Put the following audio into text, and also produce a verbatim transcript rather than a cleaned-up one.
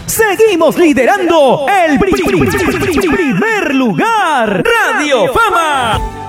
seguimos liderando el pri- pri- pri- primer lugar. Radio Fama.